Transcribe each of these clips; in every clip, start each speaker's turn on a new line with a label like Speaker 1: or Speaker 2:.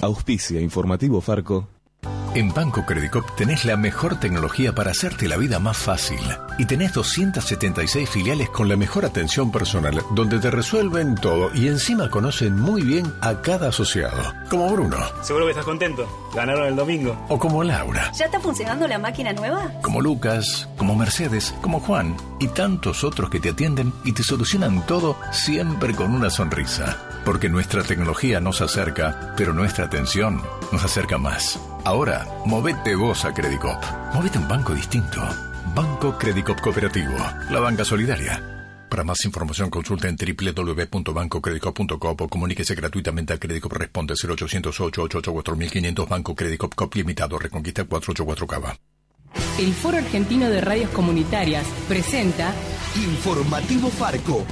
Speaker 1: Auspicia Informativo Farco.
Speaker 2: En Banco Credicop tenés la mejor tecnología para hacerte la vida más fácil. Y tenés 276 filiales con la mejor atención personal, donde te resuelven todo y encima conocen muy bien a cada asociado. Como Bruno.
Speaker 3: Seguro que estás contento. Ganaron el domingo.
Speaker 2: O como Laura.
Speaker 4: ¿Ya está funcionando la máquina nueva?
Speaker 2: Como Lucas, como Mercedes, como Juan y tantos otros que te atienden y te solucionan todo siempre con una sonrisa. Porque nuestra tecnología nos acerca, pero nuestra atención nos acerca más. Ahora, movete vos a Credicop. Movete a un banco distinto. Banco Credicop Cooperativo. La banca solidaria. Para más información consulta en www.bancocredicop.com o comuníquese gratuitamente a Credicop Responde 0800-888-4500 Banco Credicop Cop Limitado Reconquista 484 Cava.
Speaker 5: El Foro Argentino de Radios Comunitarias presenta
Speaker 6: Informativo Farco.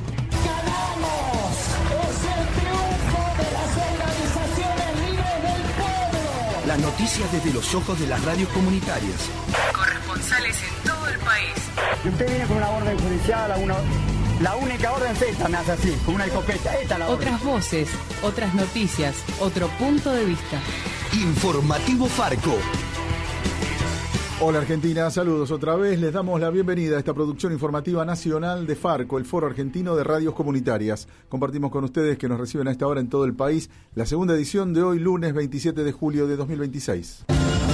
Speaker 6: Las noticias desde los ojos de las radios comunitarias.
Speaker 5: corresponsales en todo el país.
Speaker 7: Si usted viene con una orden judicial, la única orden es esta, me hace así, con una escopeta. Esta es la orden.
Speaker 5: Otras voces, otras noticias, otro punto de vista.
Speaker 6: Informativo Farco.
Speaker 8: Hola Argentina, saludos otra vez. Les damos la bienvenida a esta producción informativa nacional de Farco, el Foro Argentino de Radios Comunitarias. Compartimos con ustedes que nos reciben a esta hora en todo el país la segunda edición de hoy, lunes 27 de julio de 2026.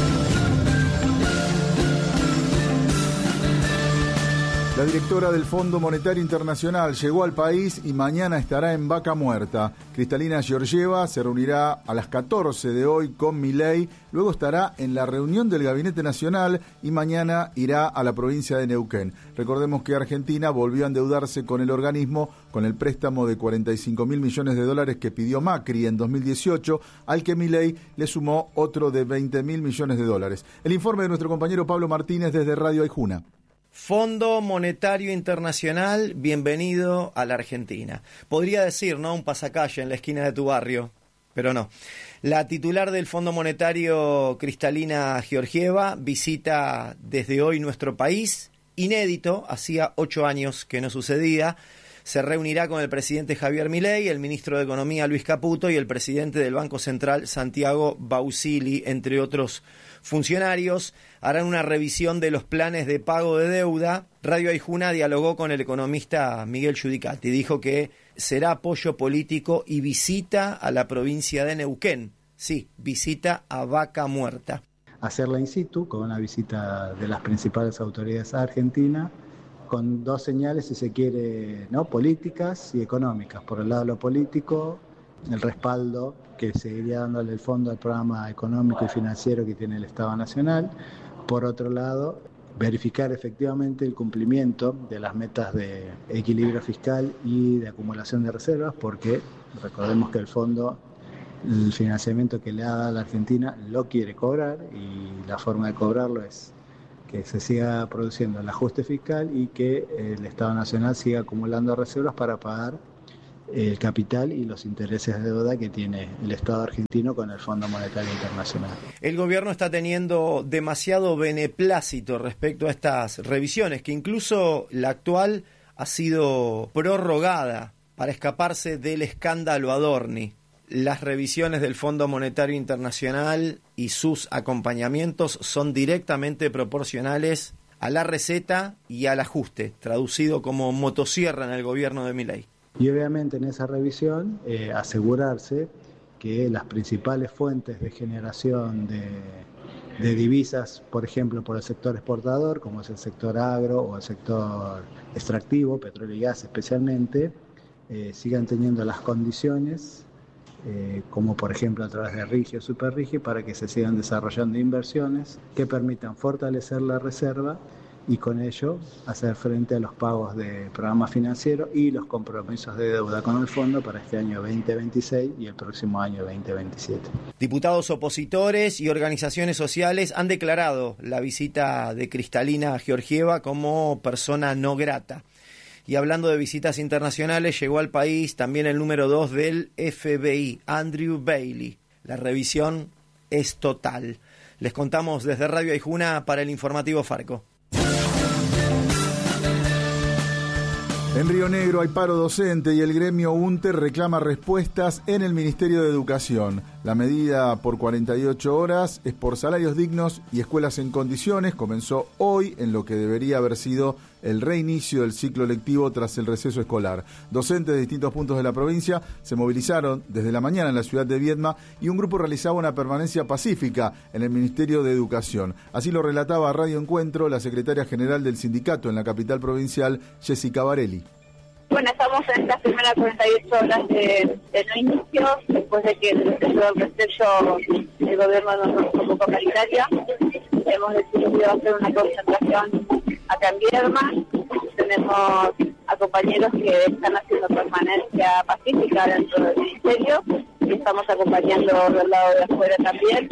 Speaker 8: La directora del Fondo Monetario Internacional llegó al país y mañana estará en Vaca Muerta. Kristalina Georgieva se reunirá a las 14 de hoy con Milei, luego estará en la reunión del Gabinete Nacional y mañana irá a la provincia de Neuquén. Recordemos que Argentina volvió a endeudarse con el organismo con el préstamo de 45.000 millones de dólares que pidió Macri en 2018, al que Milei le sumó otro de 20.000 millones de dólares. El informe de nuestro compañero Pablo Martínez desde Radio Aijuna.
Speaker 9: Fondo Monetario Internacional, bienvenido a la Argentina. Podría decir, ¿no?, un pasacalle en la esquina de tu barrio, pero no. La titular del Fondo Monetario, Kristalina Georgieva, visita desde hoy nuestro país, inédito, hacía 8 años que no sucedía. Se reunirá con el presidente Javier Milei, el ministro de Economía Luis Caputo y el presidente del Banco Central Santiago Bausili, entre otros funcionarios. Harán una revisión de los planes de pago de deuda. Radio Aijuna dialogó con el economista Miguel Giudicati. Dijo que será apoyo político y visita a la provincia de Neuquén. Sí, visita a Vaca Muerta.
Speaker 10: Hacerla in situ, con una visita de las principales autoridades argentinas, con dos señales, si se quiere, ¿no?, políticas y económicas. Por el lado de lo político, el respaldo que seguiría dándole el fondo al programa económico y financiero que tiene el Estado Nacional. Por otro lado, verificar efectivamente el cumplimiento de las metas de equilibrio fiscal y de acumulación de reservas, porque recordemos que el fondo, el financiamiento que le ha dado a la Argentina, lo quiere cobrar, y la forma de cobrarlo es que se siga produciendo el ajuste fiscal y que el Estado Nacional siga acumulando reservas para pagar el capital y los intereses de deuda que tiene el Estado argentino con el Fondo Monetario Internacional.
Speaker 9: El gobierno está teniendo demasiado beneplácito respecto a estas revisiones, que incluso la actual ha sido prorrogada para escaparse del escándalo Adorni. Las revisiones del Fondo Monetario Internacional y sus acompañamientos son directamente proporcionales a la receta y al ajuste, traducido como motosierra en el gobierno de Milei.
Speaker 10: Y obviamente en esa revisión asegurarse que las principales fuentes de generación de divisas, por ejemplo por el sector exportador, como es el sector agro o el sector extractivo, petróleo y gas especialmente, sigan teniendo las condiciones, como por ejemplo a través de RIGI o SuperRIGI, para que se sigan desarrollando inversiones que permitan fortalecer la reserva y con ello hacer frente a los pagos de programas financieros y los compromisos de deuda con el fondo para este año 2026 y el próximo año 2027.
Speaker 9: Diputados opositores y organizaciones sociales han declarado la visita de Kristalina Georgieva como persona no grata. Y hablando de visitas internacionales, llegó al país también el número 2 del FBI, Andrew Bailey. La revisión es total. Les contamos desde Radio Aijuna para el Informativo Farco.
Speaker 8: En Río Negro hay paro docente y el gremio UNTER reclama respuestas en el Ministerio de Educación. La medida por 48 horas es por salarios dignos y escuelas en condiciones. Comenzó hoy en lo que debería haber sido el reinicio del ciclo lectivo tras el receso escolar. Docentes de distintos puntos de la provincia se movilizaron desde la mañana en la ciudad de Viedma y un grupo realizaba una permanencia pacífica en el Ministerio de Educación. Así lo relataba a Radio Encuentro la secretaria general del sindicato en la capital provincial, Jessica Barelli.
Speaker 11: Bueno, estamos en estas primeras 48 horas de no inicio, después de que el receso del gobierno nos convocó paritaria. Hemos decidido hacer una concentración acá en Viedma. Tenemos a compañeros que están haciendo permanencia pacífica dentro del ministerio y estamos acompañando del lado de afuera también.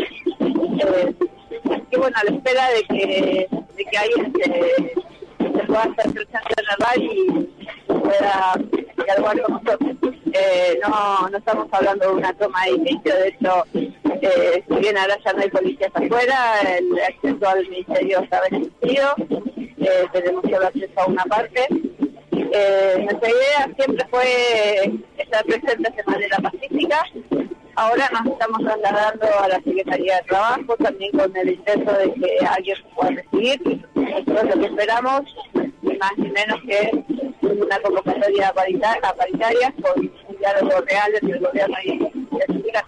Speaker 11: Y bueno, a la espera de que alguien se pueda hacer presente en el bar y pueda dialogar con nosotros. No estamos hablando de una toma de edificio, de hecho, si bien ahora ya no hay policías afuera, el acceso al ministerio está restringido, tenemos solo acceso a una parte. Nuestra idea siempre fue estar presentes de manera pacífica. Ahora nos estamos trasladando a la Secretaría de Trabajo, también con el intento de que alguien pueda recibir. Nosotros lo que esperamos, ni más ni menos que una convocatoria paritaria con un diálogo real entre el gobierno y el sindicato.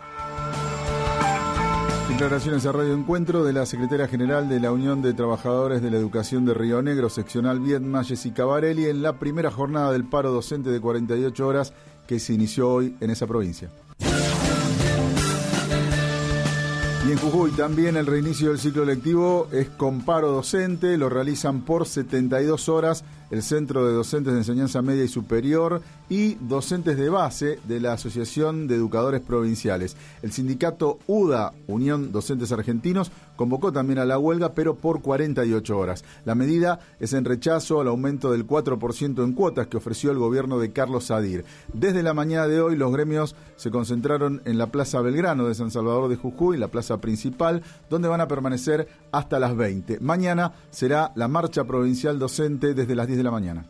Speaker 8: Declaraciones a Radio Encuentro de la secretaria general de la Unión de Trabajadores de la Educación de Río Negro, seccional Viedma, Jessica Barelli, en la primera jornada del paro docente de 48 horas que se inició hoy en esa provincia. Y en Jujuy también el reinicio del ciclo lectivo es con paro docente, lo realizan por 72 horas el Centro de Docentes de Enseñanza Media y Superior y docentes de base de la Asociación de Educadores Provinciales. El sindicato UDA, Unión Docentes Argentinos, convocó también a la huelga, pero por 48 horas. La medida es en rechazo al aumento del 4% en cuotas que ofreció el gobierno de Carlos Sadir. Desde la mañana de hoy los gremios se concentraron en la Plaza Belgrano de San Salvador de Jujuy, la plaza principal, donde van a permanecer hasta las 20. Mañana será la marcha provincial docente desde las 10 de la mañana.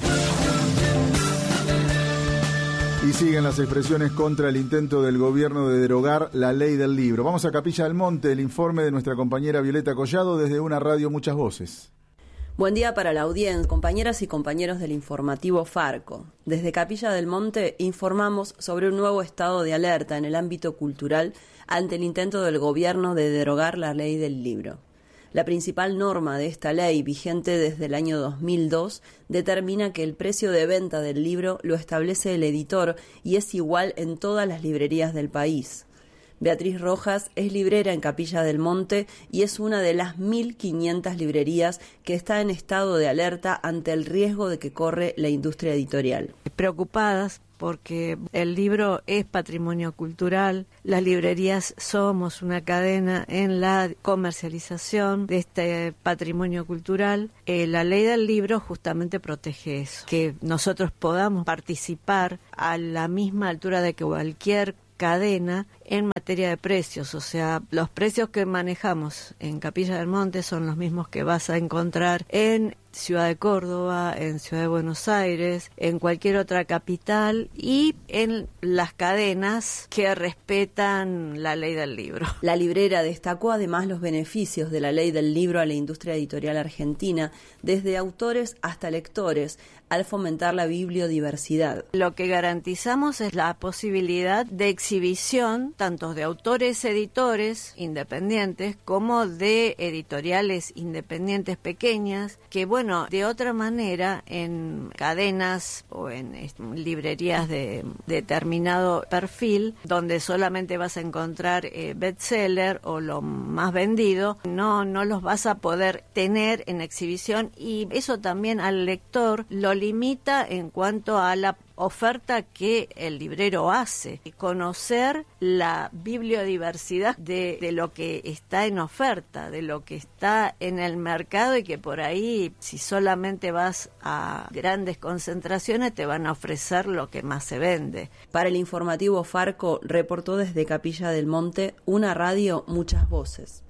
Speaker 8: Y siguen las expresiones contra el intento del gobierno de derogar la ley del libro. Vamos a Capilla del Monte, el informe de nuestra compañera Violeta Collado desde una radio Muchas Voces.
Speaker 12: Buen día para la audiencia, compañeras y compañeros del informativo Farco. Desde Capilla del Monte informamos sobre un nuevo estado de alerta en el ámbito cultural ante el intento del gobierno de derogar la ley del libro. La principal norma de esta ley, vigente desde el año 2002, determina que el precio de venta del libro lo establece el editor y es igual en todas las librerías del país. Beatriz Rojas es librera en Capilla del Monte y es una de las 1.500 librerías que está en estado de alerta ante el riesgo de que corre la industria editorial.
Speaker 13: Preocupadas porque el libro es patrimonio cultural, las librerías somos una cadena en la comercialización de este patrimonio cultural. La ley del libro justamente protege eso, que nosotros podamos participar a la misma altura de que cualquier cadena en materia de precios, o sea, los precios que manejamos en Capilla del Monte son los mismos que vas a encontrar en Ciudad de Córdoba, en Ciudad de Buenos Aires, en cualquier otra capital y en las cadenas que respetan la ley del libro.
Speaker 12: La librera destacó además los beneficios de la ley del libro a la industria editorial argentina, desde autores hasta lectores, al fomentar la bibliodiversidad.
Speaker 13: Lo que garantizamos es la posibilidad de exhibición tanto de autores editores independientes como de editoriales independientes pequeñas que, bueno, de otra manera en cadenas o en librerías de determinado perfil donde solamente vas a encontrar bestseller o lo más vendido, no los vas a poder tener en exhibición y eso también al lector lo limita en cuanto a la oferta que el librero hace, conocer la bibliodiversidad de lo que está en oferta, de lo que está en el mercado y que por ahí, si solamente vas a grandes concentraciones, te van a ofrecer lo que más se vende.
Speaker 12: Para el informativo Farco, reportó desde Capilla del Monte, una radio Muchas Voces.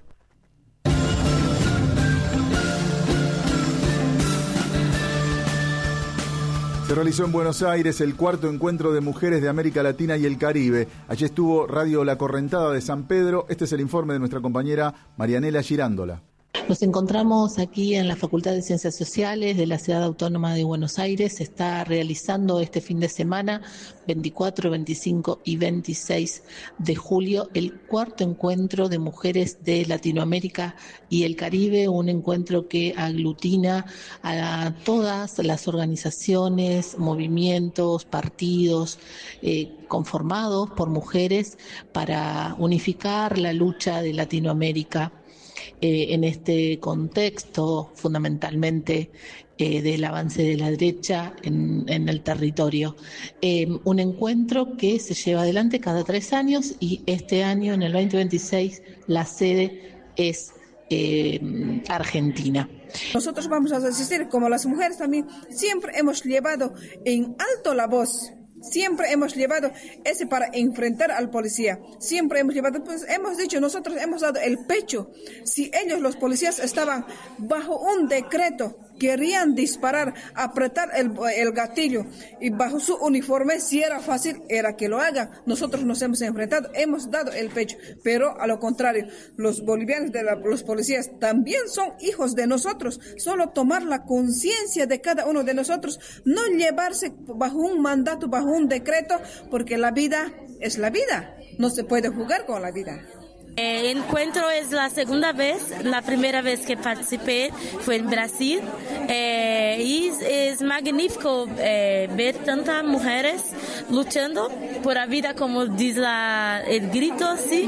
Speaker 8: Se realizó en Buenos Aires el cuarto encuentro de mujeres de América Latina y el Caribe. Allí estuvo Radio La Correntada de San Pedro. Este es el informe de nuestra compañera Marianela Girándola.
Speaker 14: Nos encontramos aquí en la Facultad de Ciencias Sociales de la Ciudad Autónoma de Buenos Aires. Se está realizando este fin de semana, 24, 25 y 26 de julio, el cuarto encuentro de mujeres de Latinoamérica y el Caribe, un encuentro que aglutina a todas las organizaciones, movimientos, partidos conformados por mujeres para unificar la lucha de Latinoamérica. En este contexto fundamentalmente del avance de la derecha en el territorio. Un encuentro que se lleva adelante cada 3 años y este año, en el 2026, la sede es Argentina.
Speaker 15: Nosotros vamos a asistir, como las mujeres también, siempre hemos llevado en alto la voz. Siempre hemos llevado ese para enfrentar al policía. Siempre hemos llevado, pues hemos dicho, nosotros hemos dado el pecho. Si ellos, los policías, estaban bajo un decreto, querían disparar, apretar el gatillo y bajo su uniforme, si era fácil, era que lo hagan. Nosotros nos hemos enfrentado, hemos dado el pecho. Pero a lo contrario, los bolivianos, los policías, también son hijos de nosotros. Solo tomar la conciencia de cada uno de nosotros, no llevarse bajo un mandato, bajo un decreto, porque la vida es la vida. No se puede jugar con la vida.
Speaker 16: El encuentro es la segunda vez, la primera vez que participé fue en Brasil y es magnífico ver tantas mujeres luchando por la vida, como dice el grito, ¿sí?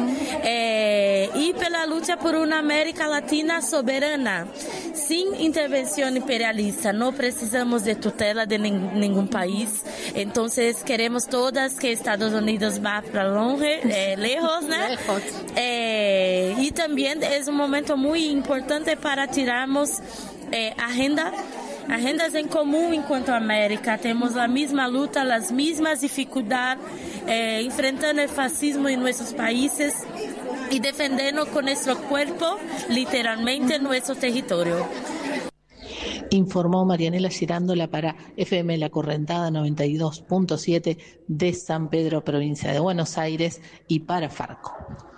Speaker 16: Y por la lucha por una América Latina soberana, sin intervención imperialista. No precisamos de tutela de ningún país, entonces queremos todas que Estados Unidos va para lejos, ¿no? Lejos. Y también es un momento muy importante para tirarnos agendas en común en cuanto a América. Tenemos la misma lucha, las mismas dificultades, enfrentando el fascismo en nuestros países y defendiendo con nuestro cuerpo, literalmente, nuestro territorio.
Speaker 14: Informó Marianela Girándola para FM La Correntada 92.7 de San Pedro, provincia de Buenos Aires, y para Farco.